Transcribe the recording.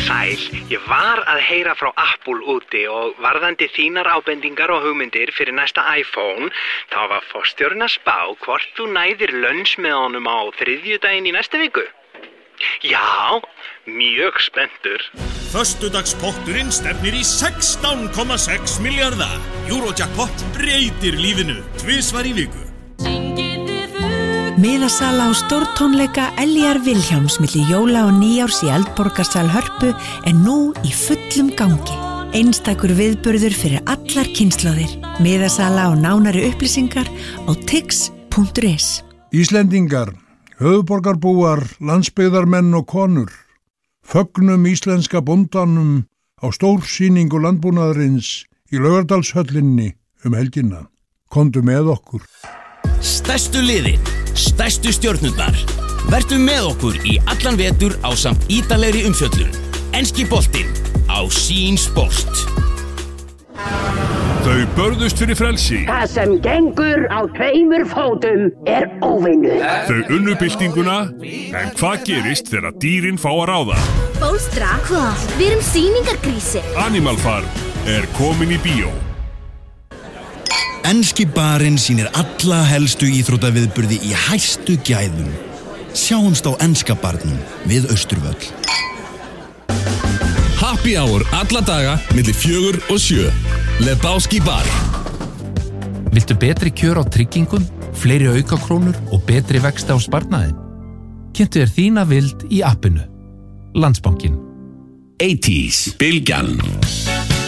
Sæl, ég var að heyra frá Apple úti og varðandi þínar ábendingar og hugmyndir fyrir næsta iPhone, þá var forstjórinn að spá hvort þú næðir lunch með honum á þriðjudaginn í næsta viku. Já, mjög spenntur. Föstudagspotturinn stefnir í 16,6 milljarða. Eurojackpot breytir lífinu, tvisvar í viku. Miðasala á stórtónleika Eljar Vilhjálms milli jóla og nýjárs í Eldborgarsal Hörpu nú í fullum gangi. Einstakur viðburður fyrir allar kynslóðir. Miðasala og nánari upplýsingar á tix.is. Íslendingar, höfuðborgarbúar, landsbyggðarmenn og konur, fögnum íslenska bóndanum á stórsýningu landbúnaðarins í Laugardalshöllinni helgina. Komdu með okkur. Stærstu liðin, stærstu stjörnurnar. Vertu með okkur í allan vetur á samt ítalegri umfjöllun. Enski boltinn á Sín Sport. Þau börðust fyrir frelsi. Það sem gengur á tveimur fótum óvinur. Þau unnu byltinguna, en hvað gerist þegar dýrin fá að ráða? Bólstra, hvað? Við erum sýningargrísi. Animal Farm komin í bíó. Enski barinn sýnir alla helstu íþróttaviðburði í hæstu gæðum. Sjáumst á enska barnum við Austurvöll. Happy hour alla daga milli 4 og 7. Lebowski bar. Viltu betri kjör á tryggingum, fleiri aukakrónur og betri vexti á sparnaði? Kynntu þér þína vild í appinu. Landsbankinn. 80s, Bylgjan.